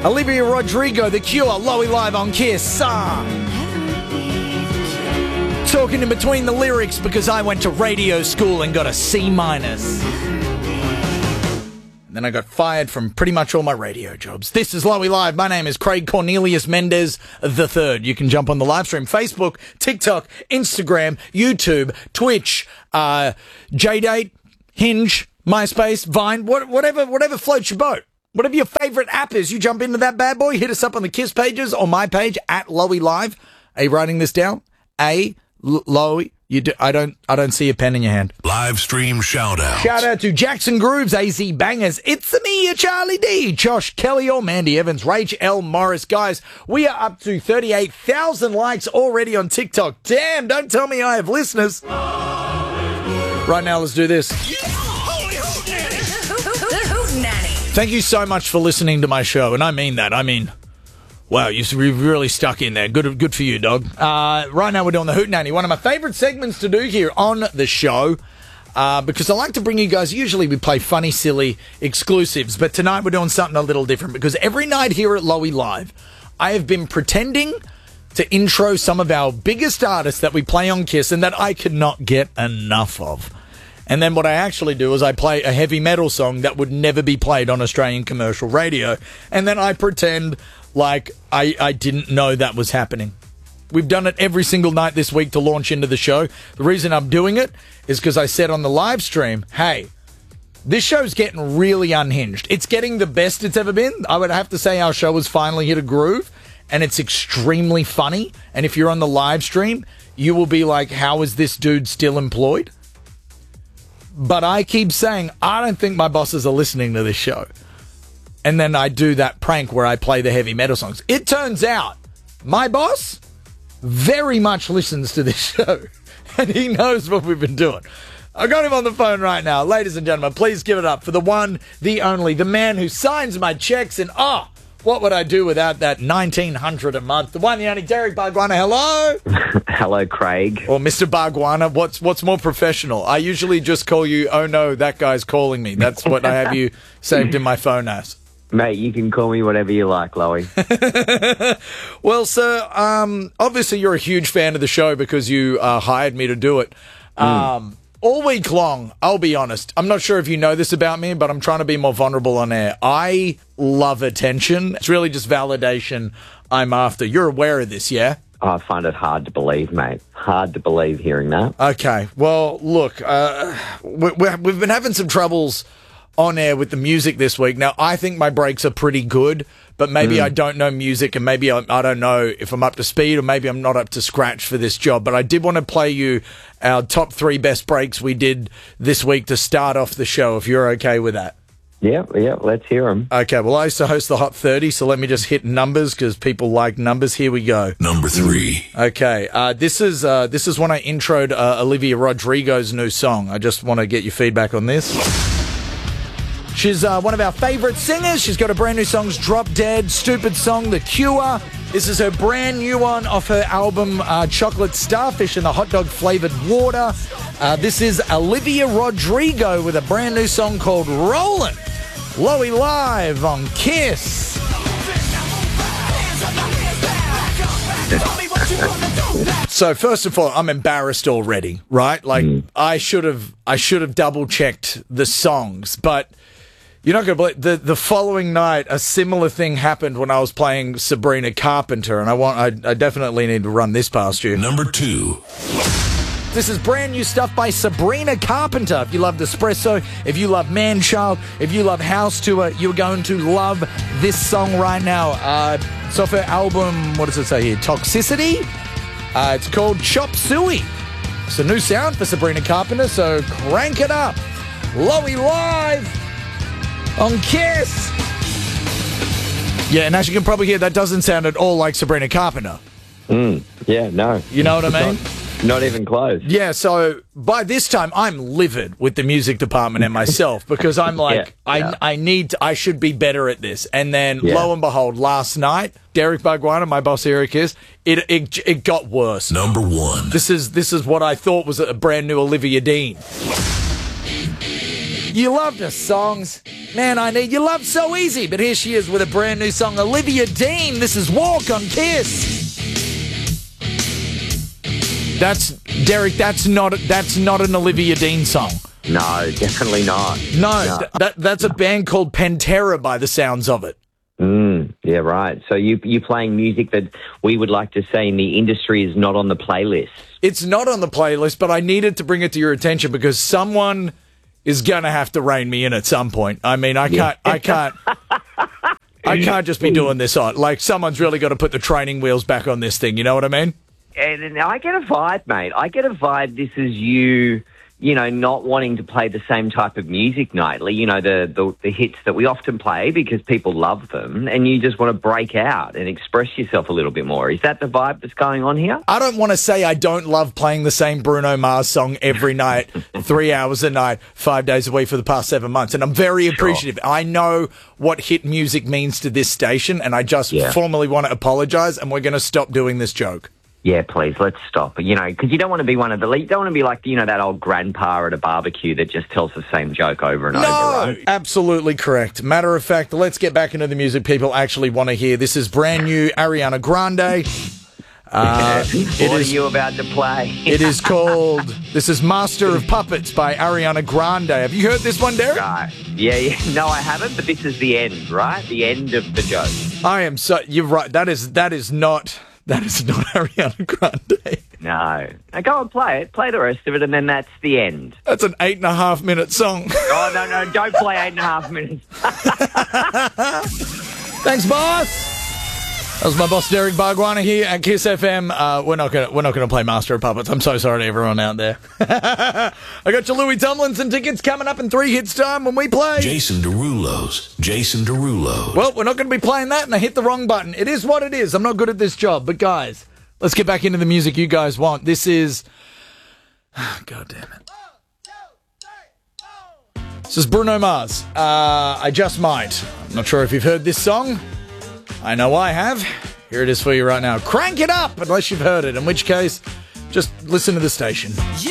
Olivia Rodrigo, The Cure, Lowy Live on Kiss. Talking in between the lyrics because I went to radio school and got a C-. Then I got fired from pretty much all my radio jobs. This is Lowy Live. My name is Craig Cornelius Mendez III. You can jump on the live stream. Facebook, TikTok, Instagram, YouTube, Twitch, JDate, Hinge, MySpace, Vine, whatever floats your boat. Whatever your favourite app is, you jump into that bad boy. Hit us up on the Kiss pages or my page at Lowy Live. Are you writing this down? Lowy. You do, I don't see a pen in your hand. Live stream shout out. Shout out to Jackson Grooves, AZ Bangers, It's Me, Charlie D, Josh Kelly, or Mandy Evans, Rach L. Morris. Guys, we are up to 38,000 likes already on TikTok. Damn, don't tell me I have listeners. Right now, let's do this. Thank you so much for listening to my show, and I mean that. Wow, you've really stuck in there. Good for you, dog. Right now we're doing the Hootenanny, one of my favourite segments to do here on the show, because I like to bring you guys, usually we play funny, silly exclusives, but tonight we're doing something a little different, because every night here at Lowy Live, I have been pretending to intro some of our biggest artists that we play on Kiss and that I could not get enough of. And then what I actually do is I play a heavy metal song that would never be played on Australian commercial radio, and then I pretend like I didn't know that was happening. We've done it every single night this week to launch into the show. The reason I'm doing it is because I said on the live stream, hey, this show's getting really unhinged. It's getting the best it's ever been. I would have to say our show has finally hit a groove, and it's extremely funny. And if you're on the live stream, you will be like, how is this dude still employed? But I keep saying, I don't think my bosses are listening to this show. And then I do that prank where I play the heavy metal songs. It turns out my boss very much listens to this show. And he knows what we've been doing. I've got him on the phone right now. Ladies and gentlemen, please give it up for the one, the only, the man who signs my checks. And, what would I do without that $1,900 a month? The one, the only, Derek Bargwanna. Hello? Hello, Craig. Or Mr. Bargwanna. What's more professional? I usually just call you, oh no, that guy's calling me. That's what I have you saved in my phone as. Mate, you can call me whatever you like, Lowy. Well, sir, obviously you're a huge fan of the show because you hired me to do it. All week long, I'll be honest, I'm not sure if you know this about me, but I'm trying to be more vulnerable on air. I love attention. It's really just validation I'm after. You're aware of this, yeah? I find it hard to believe, mate. Hard to believe hearing that. Okay, well, look, we've been having some troubles on air with the music this week. Now, I think my breaks are pretty good, but maybe I don't know music, and maybe I don't know if I'm up to speed, or maybe I'm not up to scratch for this job. But I did want to play you our top 3 best breaks we did this week to start off the show, if you're okay with that. Yeah, let's hear them. Okay, well, I used to host the Hot 30, so let me just hit numbers, because people like numbers. Here we go. Number 3. Okay, this is when I introed Olivia Rodrigo's new song. I just want to get your feedback on this. She's one of our favourite singers. She's got a brand new song, Drop Dead, stupid song, The Cure. This is her brand new one off her album, Chocolate Starfish and the Hot Dog Flavoured Water. This is Olivia Rodrigo with a brand new song called Rollin'. Lowy Live on Kiss. So first of all, I'm embarrassed already, right? Like I should have double checked the songs, but you're not going to believe the following night a similar thing happened when I was playing Sabrina Carpenter, and I definitely need to run this past you. Number 2. This is brand new stuff by Sabrina Carpenter. If you love Espresso, if you love Manchild, if you love House Tour, you're going to love this song right now. It's off her album, what does it say here? Toxicity? It's called Chop Suey. It's a new sound for Sabrina Carpenter, so crank it up. Lowy Live on Kiss. Yeah, and as you can probably hear, that doesn't sound at all like Sabrina Carpenter. Yeah, no. You know what I mean? Not even close. Yeah, so by this time, I'm livid with the music department and myself because I'm like, I should be better at this. And then, lo and behold, last night, Derek Bargwanna, my boss Eric is, it got worse. Number 1. This is what I thought was a brand new Olivia Dean. You loved her songs. Man, I need your love so easy. But here she is with a brand new song, Olivia Dean. This is Walk on Kiss. Derek, that's not an Olivia Dean song. No, definitely not. No. That's a band called Pantera by the sounds of it. Yeah, right. So you playing music that we would like to say in the industry is not on the playlist. It's not on the playlist, but I needed to bring it to your attention because someone is gonna have to rein me in at some point. I mean, I can't just be doing this on. Like, someone's really got to put the training wheels back on this thing. You know what I mean? And I get a vibe, mate. I get a vibe. This is you know, not wanting to play the same type of music nightly, you know, the hits that we often play because people love them, and you just want to break out and express yourself a little bit more. Is that the vibe that's going on here? I don't want to say I don't love playing the same Bruno Mars song every night, 3 hours a night, 5 days a week for the past 7 months, and I'm very appreciative. I know what hit music means to this station, and I just formally want to apologise, and we're going to stop doing this joke. Yeah, please, let's stop. You know, because you don't want to be one of the... You don't want to be like, you know, that old grandpa at a barbecue that just tells the same joke over and over, right? Absolutely correct. Matter of fact, let's get back into the music people actually want to hear. This is brand new Ariana Grande. What are you about to play? It is called... This is Master of Puppets by Ariana Grande. Have you heard this one, Derek? Right. Yeah. No, I haven't, but this is the end, right? The end of the joke. I am so... You're right. That is not... That is not Ariana Grande. No. Now go and play it. Play the rest of it, and then that's the end. That's an 8.5 minute song. Oh, no. Don't play 8.5 minutes. Thanks, boss. That was my boss, Derek Barguana, here at Kiss FM. We're not gonna play Master of Puppets. I'm so sorry to everyone out there. I got your Louis Tomlinson tickets coming up in 3 hits time when we play Jason Derulo's. Well, we're not going to be playing that, and I hit the wrong button. It is what it is. I'm not good at this job, but guys, let's get back into the music you guys want. This is... God damn it. This is Bruno Mars. I Just Might. I'm not sure if you've heard this song. I know I have. Here it is for you right now. Crank it up, unless you've heard it, in which case, just listen to the station.